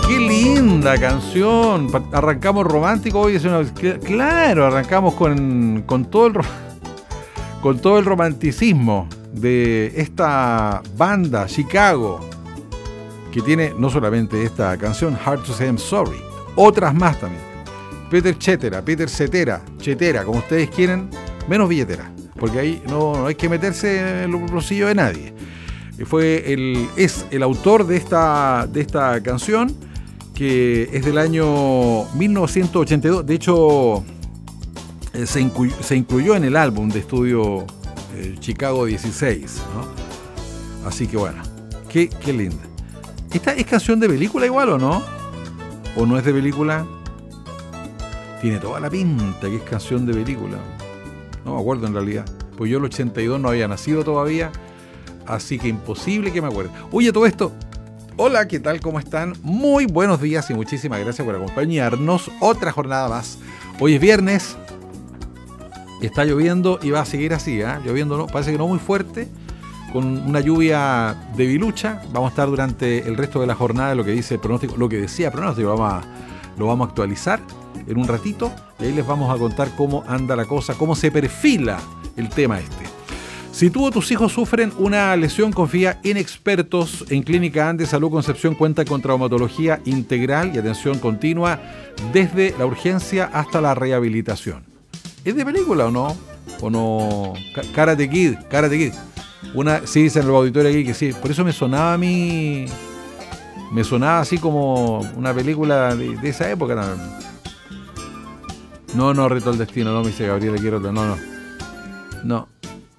Qué linda canción. Arrancamos romántico hoy. Claro, arrancamos con todo el romanticismo de esta banda Chicago, que tiene no solamente esta canción, Hard to Say I'm Sorry, otras más también. Peter Cetera, como ustedes quieren, menos billetera, porque ahí no hay que meterse en los bolsillos de nadie. Es el autor de esta canción, que es del año 1982. De hecho, se incluyó en el álbum de estudio Chicago 16, ¿no? Así que bueno, qué linda. ¿Esta es canción de película igual o no? ¿O no es de película? Tiene toda la pinta que es canción de película. No me acuerdo en realidad, pues yo el 82 no había nacido todavía, así que imposible que me acuerde. Oye, todo esto... Hola, ¿qué tal? ¿Cómo están? Muy buenos días y muchísimas gracias por acompañarnos. Otra jornada más. Hoy es viernes, está lloviendo y va a seguir así, lloviendo, ¿no? Parece que no muy fuerte, con una lluvia debilucha. Vamos a estar durante el resto de la jornada, lo que dice el pronóstico, lo que decía el pronóstico, lo vamos a actualizar en un ratito y ahí les vamos a contar cómo anda la cosa, cómo se perfila el tema este. Si tú o tus hijos sufren una lesión, confía en expertos. En Clínica Andes Salud Concepción cuenta con traumatología integral y atención continua desde la urgencia hasta la rehabilitación. ¿Es de película o no? ¿O no? Karate Kid. Sí, dicen en el auditorio aquí que sí. Por eso me sonaba a mí... Me sonaba así como una película de esa época. No, Reto al Destino. No, me dice Gabriela, quiero... No.